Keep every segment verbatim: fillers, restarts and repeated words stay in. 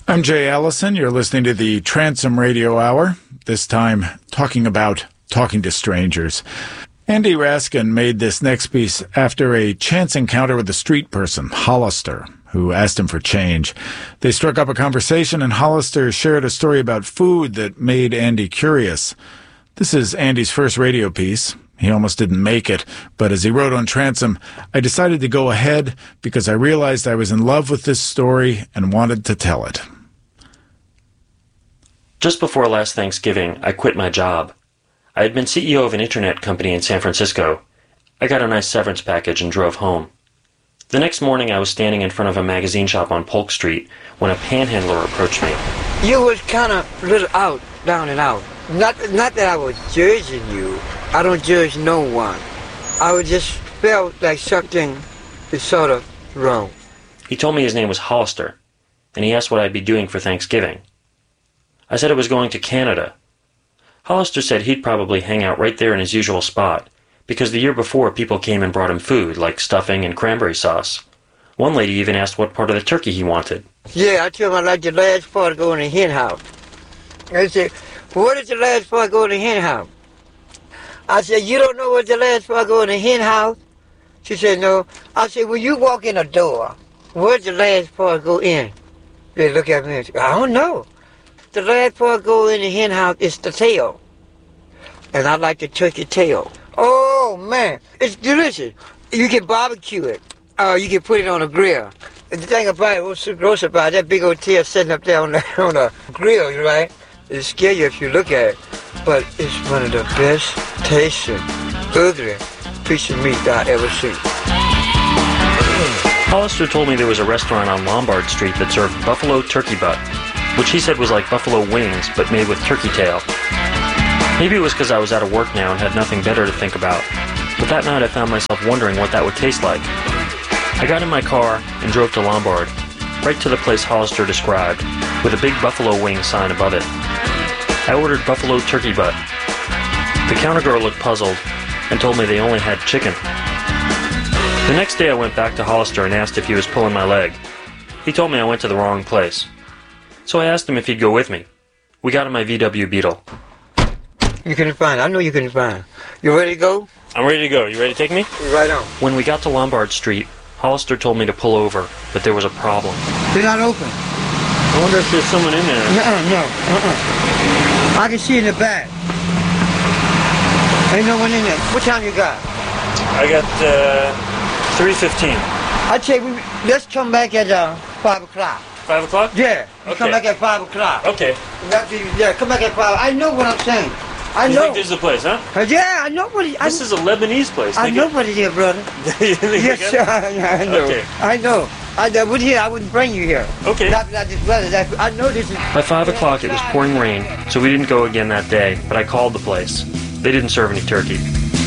I'm Jay Allison. You're listening to the Transom Radio Hour, this time talking about talking to strangers. Andy Raskin made this next piece after a chance encounter with a street person, Hollister, who asked him for change. They struck up a conversation, and Hollister shared a story about food that made Andy curious. This is Andy's first radio piece. He almost didn't make it, but as he wrote on Transom, I decided to go ahead because I realized I was in love with this story and wanted to tell it. Just before last Thanksgiving, I quit my job. I had been C E O of an internet company in San Francisco. I got a nice severance package and drove home. The next morning, I was standing in front of a magazine shop on Polk Street when a panhandler approached me. You was kind of a little out, down and out. Not, not that I was judging you. I don't judge no one. I would just felt like something is sort of wrong. He told me his name was Hollister, and he asked what I'd be doing for Thanksgiving. I said I was going to Canada. Hollister said he'd probably hang out right there in his usual spot, because the year before people came and brought him food, like stuffing and cranberry sauce. One lady even asked what part of the turkey he wanted. Yeah, I told him I'd like the last part to go in the hen house. I said, what is the last part go in the hen house? I said, you don't know what the last part go in the hen house? She said, no. I said, when you walk in a door, where's the last part go in? They look at me and say, I don't know. The last part go in the hen house is the tail. And I like the turkey tail. Oh, man, it's delicious. You can barbecue it. Uh, you can put it on a grill. The thing about it, what's so gross about it, that big old tail sitting up there on the, on a grill, right? It'll scare you if you look at it. But it's one of the best tasting, ugly piece of meat I've ever seen. Hollister told me there was a restaurant on Lombard Street that served buffalo turkey butt, which he said was like buffalo wings, but made with turkey tail. Maybe it was because I was out of work now and had nothing better to think about, but that night I found myself wondering what that would taste like. I got in my car and drove to Lombard, right to the place Hollister described, with a big buffalo wing sign above it. I ordered buffalo turkey butt. The counter girl looked puzzled and told me they only had chicken. The next day I went back to Hollister and asked if he was pulling my leg. He told me I went to the wrong place. So I asked him if he'd go with me. We got in my V W Beetle. You couldn't find it. I know you couldn't find it. You ready to go? I'm ready to go. You ready to take me? Right on. When we got to Lombard Street, Hollister told me to pull over, but there was a problem. They're not open. I wonder if there's someone in there. Uh-uh, no. Uh-uh. I can see in the back. Ain't no one in there. What time you got? I got, uh, three fifteen. I tell you, let's come back at, uh, five o'clock. Five o'clock? Yeah. You Okay. come back at five o'clock. Okay. Yeah, come back at five. I know what I'm saying. I You know. think this is the place, huh? Uh, yeah, I know what it is. This is a Lebanese place. I Think know it- what it is, brother. You think Yes, it- sir. I know. Okay. I know. I know. Would here, I wouldn't bring you here. Okay. Not, not this weather. That, I know this is. By five o'clock it was pouring rain, so we didn't go again that day, but I called the place. They didn't serve any turkey.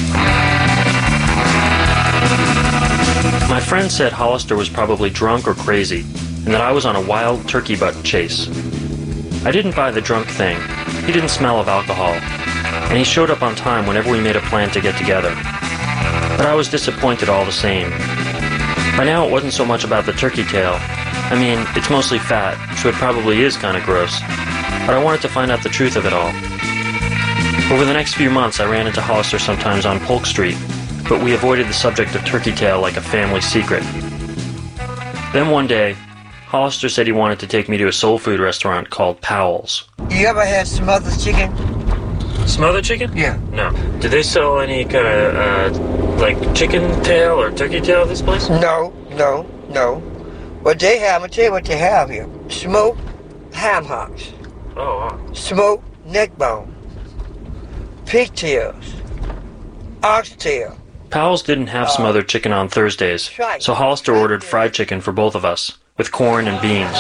My friend said Hollister was probably drunk or crazy, and that I was on a wild turkey butt chase. I didn't buy the drunk thing. He didn't smell of alcohol, and he showed up on time whenever we made a plan to get together. But I was disappointed all the same. By now it wasn't so much about the turkey tail. I mean, it's mostly fat, so it probably is kind of gross. But I wanted to find out the truth of it all. Over the next few months I ran into Hollister sometimes on Polk Street, but we avoided the subject of turkey tail like a family secret. Then one day, Hollister said he wanted to take me to a soul food restaurant called Powell's. You ever had smothered chicken? Smothered chicken? Yeah. No. Do they sell any kind of, uh, like chicken tail or turkey tail at this place? No, no, no. What they have, I'm gonna tell you what they have here. Smoked ham hocks, Oh, wow. smoked neck bone, pigtails, oxtail. Powell's didn't have smothered chicken on Thursdays, so Hollister ordered fried chicken for both of us, with corn and beans.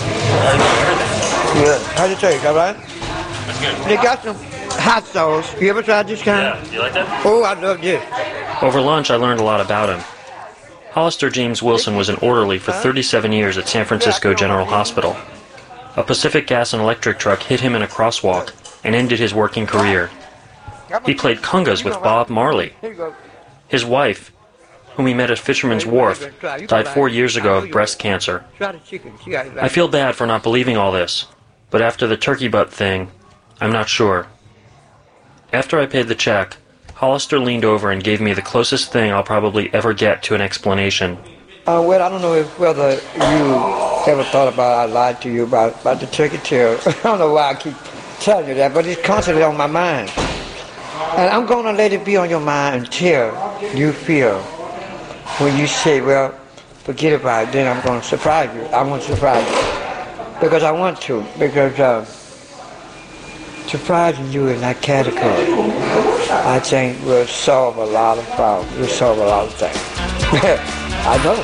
Good. How's it taste, all right? That's good. They got some hot sauce. You ever tried this kind? Yeah, you like that? Oh, I love this. Over lunch, I learned a lot about him. Hollister James Wilson was an orderly for thirty-seven years at San Francisco General Hospital. A Pacific Gas and Electric truck hit him in a crosswalk and ended his working career. He played congas with Bob Marley. His wife, whom he met at Fisherman's Wharf, died four years ago of breast cancer. I feel bad for not believing all this, but after the turkey butt thing, I'm not sure. After I paid the check, Hollister leaned over and gave me the closest thing I'll probably ever get to an explanation. Uh, well, I don't know if whether you ever thought about I lied to you about, about the turkey tail. I don't know why I keep telling you that, but it's constantly on my mind. And I'm going to let it be on your mind until you feel when you say, well, forget about it, then I'm going to surprise you. I want to surprise you. Because I want to. Because uh, surprising you in that category, I think will solve a lot of problems. Will solve a lot of things. I know.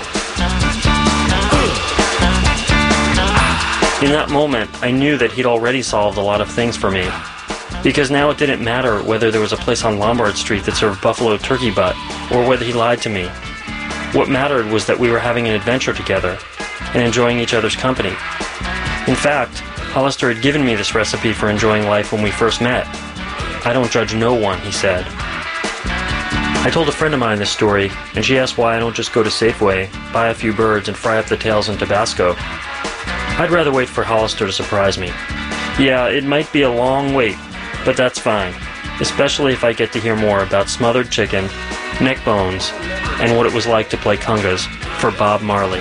In that moment, I knew that he'd already solved a lot of things for me. Because now it didn't matter whether there was a place on Lombard Street that served buffalo turkey butt, or whether he lied to me. What mattered was that we were having an adventure together, and enjoying each other's company. In fact, Hollister had given me this recipe for enjoying life when we first met. I don't judge no one, he said. I told a friend of mine this story, and she asked why I don't just go to Safeway, buy a few birds, and fry up the tails in Tabasco. I'd rather wait for Hollister to surprise me. Yeah, it might be a long wait, but that's fine, especially if I get to hear more about smothered chicken, neck bones, and what it was like to play congas for Bob Marley.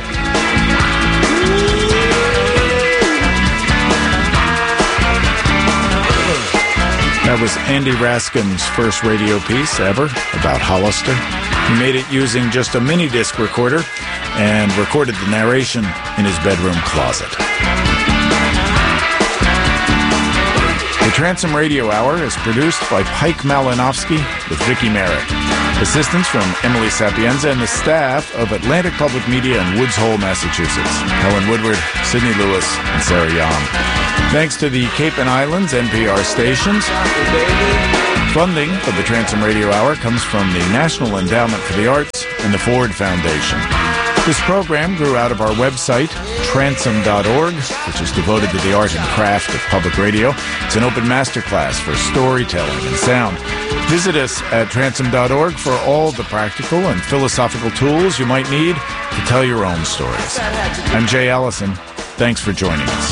That was Andy Raskin's first radio piece ever about Hollister. He made it using just a mini disc recorder and recorded the narration in his bedroom closet. The Transom Radio Hour is produced by Pike Malinowski with Vicki Merrick. Assistance from Emily Sapienza and the staff of Atlantic Public Media in Woods Hole, Massachusetts. Helen Woodward, Sidney Lewis, and Sarah Young. Thanks to the Cape and Islands N P R stations. Funding of the Transom Radio Hour comes from the National Endowment for the Arts and the Ford Foundation. This program grew out of our website, transom dot org, which is devoted to the art and craft of public radio. It's an open masterclass for storytelling and sound. Visit us at transom dot org for all the practical and philosophical tools you might need to tell your own stories. I'm Jay Allison. Thanks for joining us.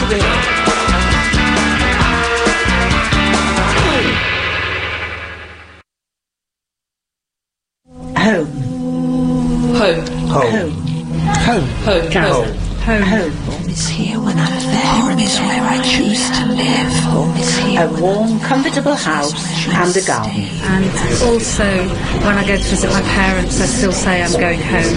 Home. Home. Home. Home. Home. Home. Home. Home is here when I'm there. Home is where I choose to live. Home is here. A warm, comfortable house and a garden. And also, when I go to visit my parents, I still say I'm going home.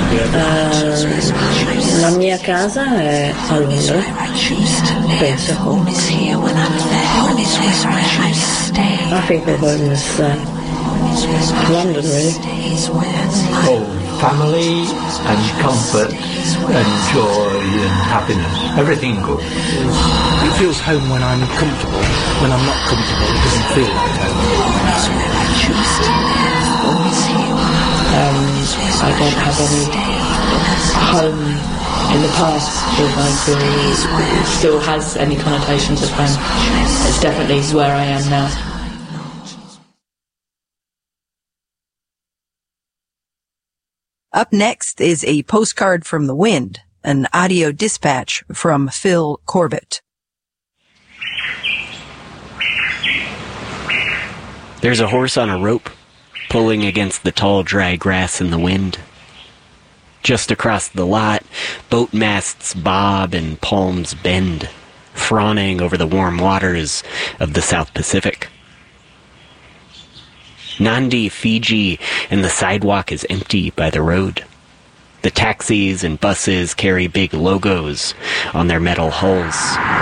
Uh, la mia casa è a Londra. Penso home. Home is here when I'm there. Home is where I stay. I think the home is uh, London, really. Home, family and comfort and joy and happiness, everything good. It feels home when I'm comfortable. When I'm not comfortable, it doesn't feel like home. Um, I don't have any home in the past that I feel still has any connotations of home. It's definitely where I am now. Up next is a postcard from the wind, an audio dispatch from Phil Corbett. There's a horse on a rope, pulling against the tall, dry grass in the wind. Just across the lot, boat masts bob and palms bend, fawning over the warm waters of the South Pacific. Nandi, Fiji, and the sidewalk is empty by the road. The taxis and buses carry big logos on their metal hulls.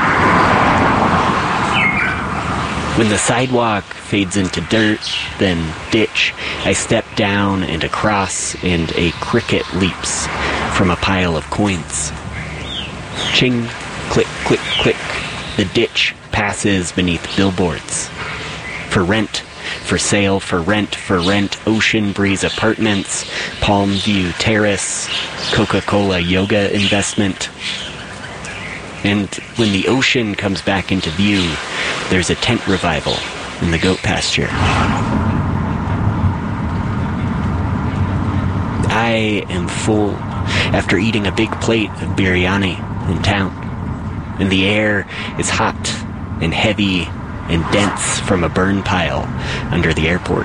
When the sidewalk fades into dirt, then ditch, I step down and across, and a cricket leaps from a pile of coins. Ching, click, click, click. The ditch passes beneath billboards. For rent, for sale, for rent, for rent, Ocean Breeze Apartments, Palm View Terrace, Coca-Cola Yoga Investment. And when the ocean comes back into view, there's a tent revival in the goat pasture. I am full after eating a big plate of biryani in town. And the air is hot and heavy and dense from a burn pile under the airport.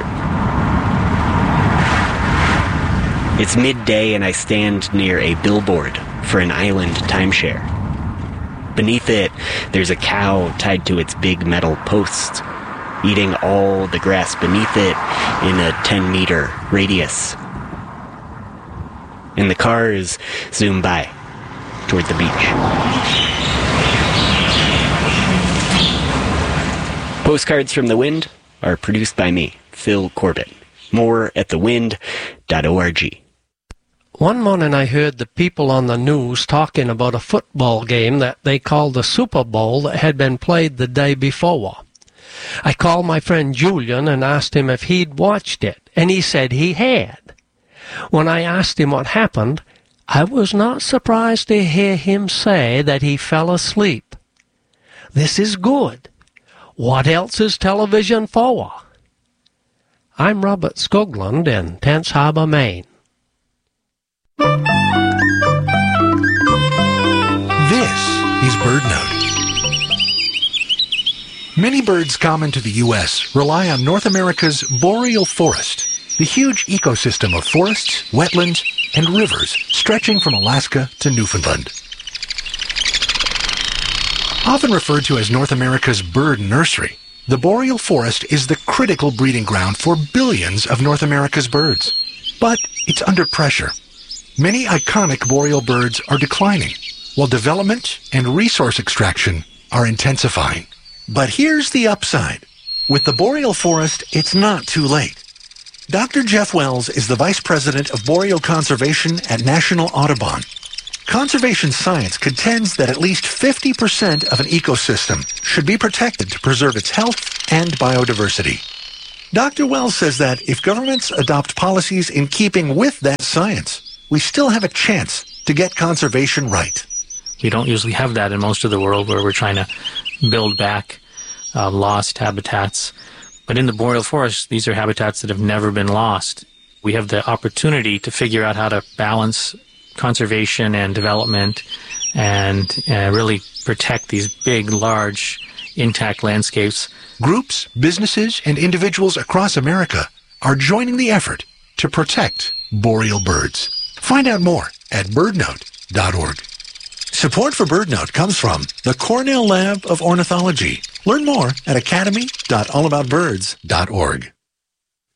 It's midday and I stand near a billboard for an island timeshare. Beneath it, there's a cow tied to its big metal post, eating all the grass beneath it in a ten meter radius. And the cars zoom by toward the beach. Postcards from the Wind are produced by me, Phil Corbett. More at the wind dot org. One morning I heard the people on the news talking about a football game that they called the Super Bowl that had been played the day before. I called my friend Julian and asked him if he'd watched it, and he said he had. When I asked him what happened, I was not surprised to hear him say that he fell asleep. This is good. What else is television for? I'm Robert Skoglund in Tense Harbor, Maine. This is BirdNote. Many birds common to the U S rely on North America's boreal forest, the huge ecosystem of forests, wetlands, and rivers stretching from Alaska to Newfoundland. Often referred to as North America's bird nursery, the boreal forest is the critical breeding ground for billions of North America's birds. But it's under pressure. Many iconic boreal birds are declining, while development and resource extraction are intensifying. But here's the upside. With the boreal forest, it's not too late. Doctor Jeff Wells is the Vice President of Boreal Conservation at National Audubon. Conservation science contends that at least fifty percent of an ecosystem should be protected to preserve its health and biodiversity. Doctor Wells says that if governments adopt policies in keeping with that science, we still have a chance to get conservation right. We don't usually have that in most of the world where we're trying to build back uh, lost habitats. But in the boreal forest, these are habitats that have never been lost. We have the opportunity to figure out how to balance conservation and development and uh, really protect these big, large, intact landscapes. Groups, businesses, and individuals across America are joining the effort to protect boreal birds. Find out more at bird note dot org. Support for BirdNote comes from the Cornell Lab of Ornithology. Learn more at academy dot all about birds dot org.